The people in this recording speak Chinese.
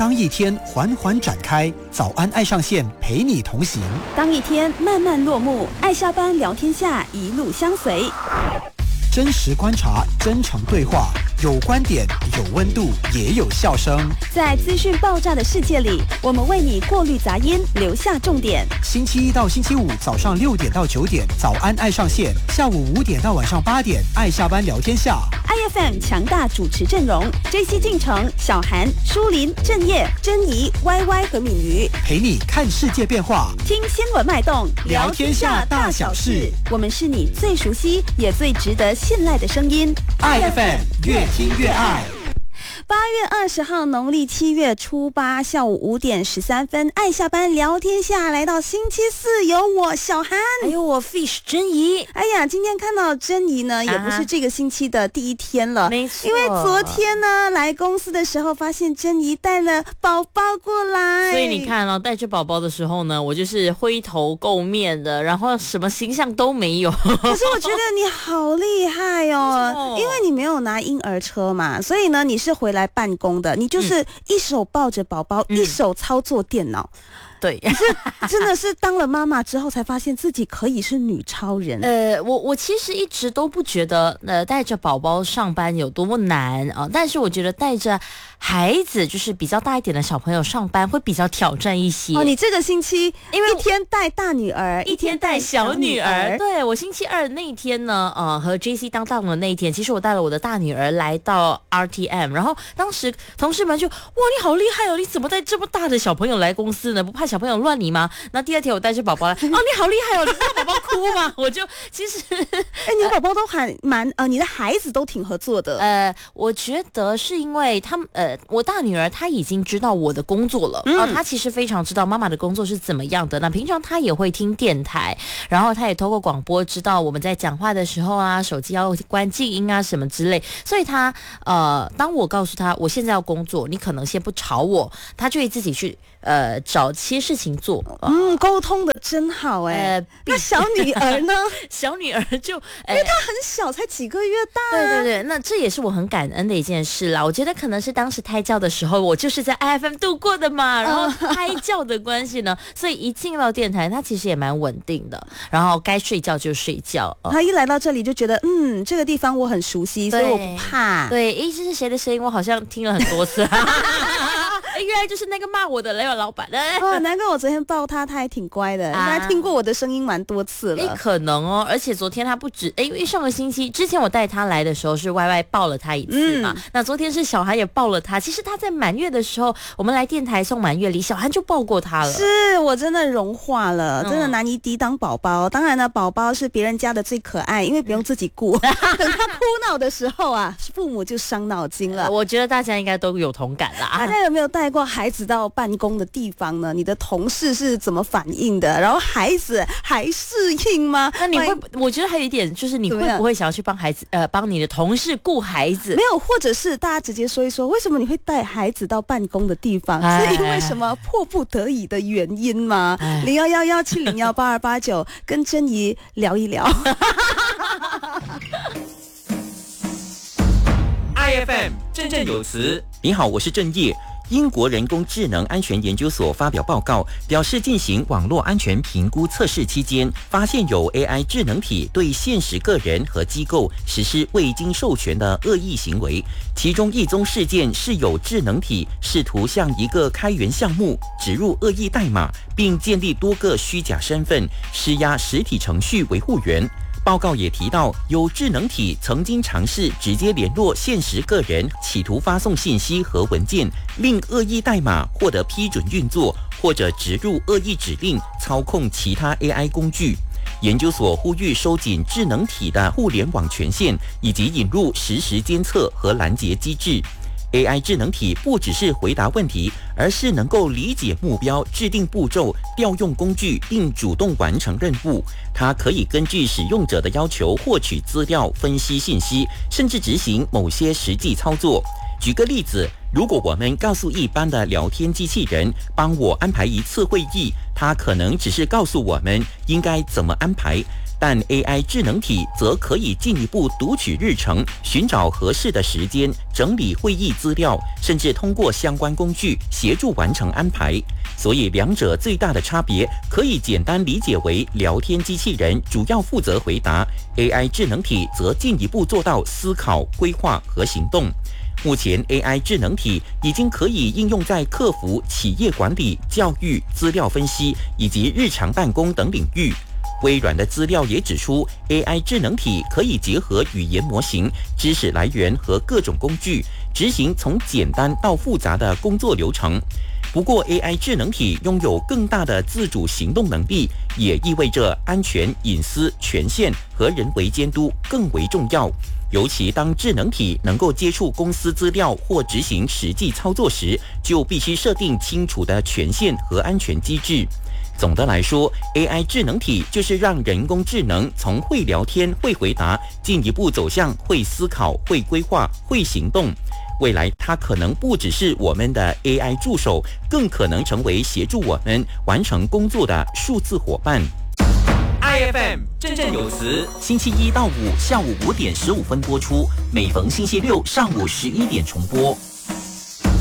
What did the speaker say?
当一天缓缓展开，早安爱上线陪你同行。 当一天慢慢落幕，爱下班聊天下一路相随。 真实观察，真诚对话，有观点，有温度，也有笑声。 在资讯爆炸的世界里，我们为你过滤杂音，留下重点。 星期一到星期五早上6点到9点，早安爱上线；下午5点到晚上8点，爱下班聊天下。 IFM 强大主持阵容 ：JC 进城、小韩、舒林、郑业、珍怡、YY 和敏瑜， 陪你看世界变化， 听新闻脉动， 聊天下大小事。 我们是你最熟悉也最值得信赖的声音。 IFM 越听越爱。 8月20号，农历7月初8，下午5点13分，爱下班聊天下来到星期四，有我小韩， 还有我 Fish 珍怡。 哎呀，今天看到珍怡呢，也不是这个星期的第一天了， 没错， 因为昨天呢来公司的时候，发现珍怡带了宝宝过来， 所以你看哦，带着宝宝的时候呢，我就是灰头垢面的，然后什么形象都没有。 可是我觉得你好厉害哦，因为你没有拿婴儿车嘛，所以呢，你是回来办公的，你就是一手抱着宝宝，一手操作电脑。 对， 真的是当了妈妈之后才发现自己可以是女超人。 我其实一直都不觉得带着宝宝上班有多么难啊，但是我觉得带着孩子就是比较大一点的小朋友上班会比较挑战一些。 哦，你这个星期因为一天带大女儿， 一天带小女儿。对，我星期二那一天呢，和 JC 当档的那一天，其实我带了我的大女儿来到 RTM， 然后当时同事们就哇，你好厉害哦，你怎么带这么大的小朋友来公司呢？不怕小朋友乱你吗？那第二天我带着宝宝来，哦，你好厉害哦，你怕宝宝哭吗？我就其实， 你的宝宝都还蛮你的孩子都挺合作的。 我觉得是因为他们我大女儿她已经知道我的工作了，她其实非常知道妈妈的工作是怎么样的。那平常她也会听电台，然后她也透过广播知道我们在讲话的时候啊，手机要关静音啊什么之类。所以她当我告诉她我现在要工作，你可能先不吵我，她就会自己去找些事情做。 沟通的真好哎。那小女儿呢？ 小女儿就因为她很小，才几个月大。 对对对，那这也是我很感恩的一件事啦。我觉得可能是当时胎教的时候，我就是在 IFM 度过的嘛，然后胎教的关系呢，所以一进到电台，她其实也蛮稳定的，然后该睡觉就睡觉。 她一来到这里就觉得，这个地方我很熟悉，所以我不怕。 对，这是谁的声音？我好像听了很多次。原来就是那个骂我的那个老板。 难怪我昨天抱他还挺乖的，他听过我的声音蛮多次了。 可能哦，而且昨天他不止，因为上个星期之前我带他来的时候是 YY 抱了他一次嘛，那昨天是小韩也抱了他。其实他在满月的时候，我们来电台送满月礼，小韩就抱过他了。 是我真的融化了，真的难以抵挡宝宝。当然呢，宝宝是别人家的最可爱，因为不用自己顾。等他哭闹的时候啊，父母就伤脑筋了。 我觉得大家应该都有同感啦。 大家有没有带过孩子到办公的地方呢？你的同事是怎么反应的？然后孩子还适应吗？ 那你会，我觉得还有一点就是，你会不会想要去帮孩子帮你的同事顾孩子？ 没有，或者是大家直接说一说，为什么你会带孩子到办公的地方？是因为什么迫不得已的原因吗？0111701829跟珍怡聊一聊。 IFM 振振有词。你好，我是郑业。英国人工智能安全研究所发表报告，表示进行网络安全评估测试期间，发现有 AI 智能体对现实个人和机构实施未经授权的恶意行为。其中一宗事件是有智能体试图向一个开源项目植入恶意代码，并建立多个虚假身份，施压实体程序维护员。报告也提到，有智能体曾经尝试直接联络现实个人，企图发送信息和文件，令恶意代码获得批准运作，或者植入恶意指令，操控其他 AI 工具。研究所呼吁收紧智能体的互联网权限，以及引入实时监测和拦截机制。AI 智能体不只是回答问题，而是能够理解目标、制定步骤、调用工具，并主动完成任务。它可以根据使用者的要求获取资料、分析信息，甚至执行某些实际操作。举个例子，如果我们告诉一般的聊天机器人帮我安排一次会议，它可能只是告诉我们应该怎么安排。 但 AI 智能体则可以进一步读取日程，寻找合适的时间，整理会议资料，甚至通过相关工具协助完成安排。所以两者最大的差别可以简单理解为，聊天机器人主要负责回答， AI 智能体则进一步做到思考、规划和行动。目前 AI 智能体已经可以应用在客服、企业管理、教育、资料分析以及日常办公等领域。微软的资料也指出 ，AI 智能体可以结合语言模型、知识来源和各种工具，执行从简单到复杂的工作流程。不过 ，AI 智能体拥有更大的自主行动能力，也意味着安全、隐私、权限和人为监督更为重要。尤其当智能体能够接触公司资料或执行实际操作时，就必须设定清楚的权限和安全机制。总的来说 ，AI 智能体就是让人工智能从会聊天、会回答，进一步走向会思考、会规划、会行动。未来，它可能不只是我们的 AI 助手，更可能成为协助我们完成工作的数字伙伴。 IFM 振振有词， 星期一到五下午5点15分播出，每逢星期六上午11点重播。